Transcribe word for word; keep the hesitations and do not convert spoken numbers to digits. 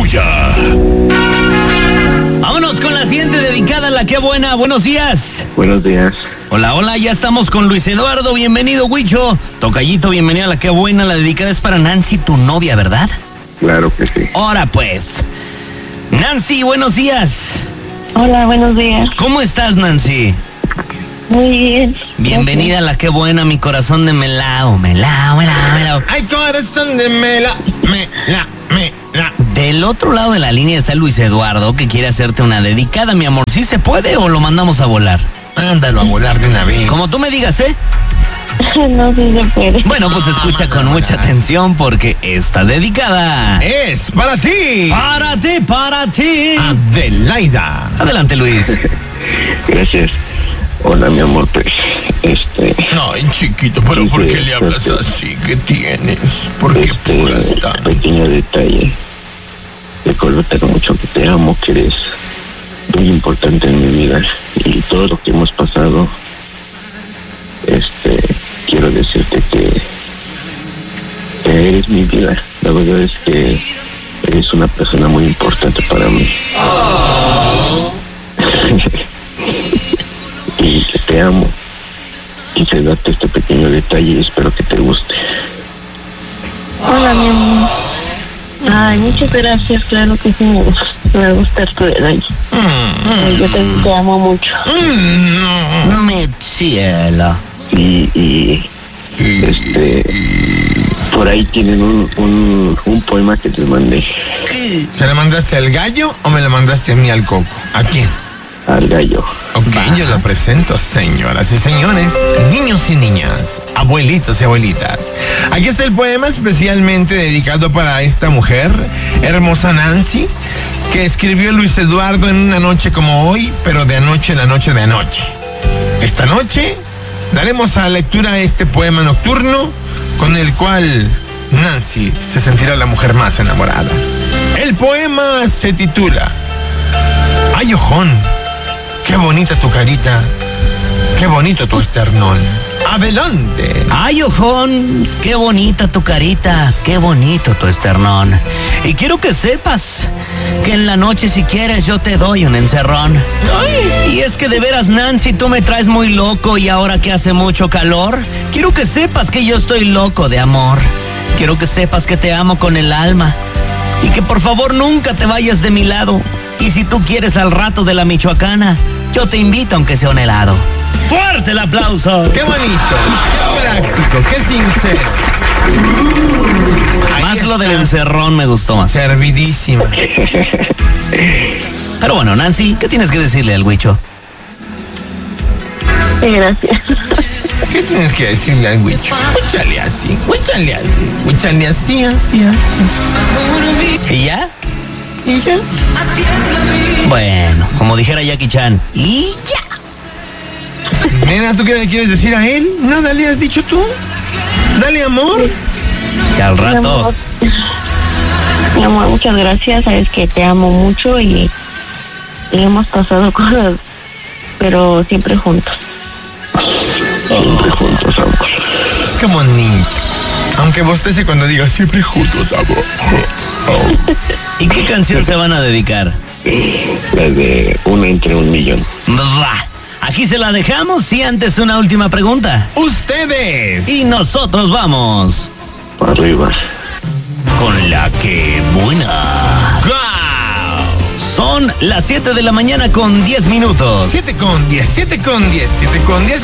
tuya. Vámonos con la siguiente dedicada a la que buena. Buenos días. Buenos días. Hola, hola, ya estamos con Luis Eduardo. Bienvenido, Huicho. Tocayito, bienvenido a la que buena. La dedicada es para Nancy, tu novia, ¿verdad? Claro que sí. Ahora pues. Nancy, buenos días. Hola, buenos días. ¿Cómo estás, Nancy? Muy bien. Bienvenida a la que buena, mi corazón de melao, melao, melao, melao. Ay, corazón de mela, mela, mela. Del otro lado de la línea está Luis Eduardo, que quiere hacerte una dedicada, mi amor. ¿Sí se puede o lo mandamos a volar? Mándalo a volar de una vez. Como tú me digas, ¿eh? No sé si se puede. Bueno, pues escucha con mucha atención porque está dedicada. Es para ti, Para ti, para ti. Adelaida. Adelante, Luis. Gracias. Hola, mi amor, pues, este... Ay, chiquito, pero Sí, ¿por sí, qué le hablas sí. así? ¿Qué tienes? ¿Por qué este pura está? pequeño detalle. Recordarte lo mucho que te amo, que eres muy importante en mi vida. Y todo lo que hemos pasado, este, quiero decirte que, que eres mi vida. La verdad es que eres una persona muy importante para mí. Y que te amo. Quise darte este pequeño detalle y espero que te guste. Hola, mi amor. Ay, muchas gracias. Claro que sí, me gusta, me gusta tu detalle. Ay, yo también te amo mucho. Mi cielo. Y, y este, por ahí tienen un, un, un poema que te mandé ¿Se le mandaste al gallo o me lo mandaste a mí al coco? ¿A quién? al gallo. Ok, yo lo presento, señoras y señores, niños y niñas, abuelitos y abuelitas. Aquí está el poema especialmente dedicado para esta mujer, hermosa Nancy, que escribió Luis Eduardo en una noche como hoy, pero de anoche en la noche de anoche. Esta noche daremos a lectura este poema nocturno con el cual Nancy se sentirá la mujer más enamorada. El poema se titula Ay, ojón, qué bonita tu carita, qué bonito tu esternón. Adelante. Ay, ojón, qué bonita tu carita, qué bonito tu esternón. Y quiero que sepas que en la noche si quieres yo te doy un encerrón. Ay, y es que de veras, Nancy, tú me traes muy loco y ahora que hace mucho calor, quiero que sepas que yo estoy loco de amor. Quiero que sepas que te amo con el alma y que por favor nunca te vayas de mi lado. Y si tú quieres al rato de la Michoacana, yo te invito aunque sea un helado. ¡Fuerte el aplauso! Qué bonito, qué práctico, qué sincero. Ahí Más lo está. del encerrón me gustó más. Servidísima. Pero bueno, Nancy, ¿qué tienes que decirle al Huicho? Sí, gracias. ¿Qué tienes que decirle al Huicho? Huíchale así, huíchale así, huíchale así, así, así. ¿Y ya? ¿Y ya? Bueno, como dijera Jackie Chan. ¿Y ya? Nena, ¿tú qué le quieres decir a él? ¿Nada le has dicho tú? Dale amor. Que al Mi rato... amor, mi amor, muchas gracias. Sabes que te amo mucho y, y hemos pasado cosas, pero siempre juntos. Siempre juntos, amor. Qué bonito. Aunque bostece cuando diga siempre juntos, amor. ¿Y qué canción se van a dedicar? La de una entre un millón. Bah, aquí se la dejamos y antes una última pregunta. Ustedes. Y nosotros vamos Para arriba. con la que buena. ¡Guau! Son las siete de la mañana con diez minutos. siete con diez, siete con diez, siete con diez.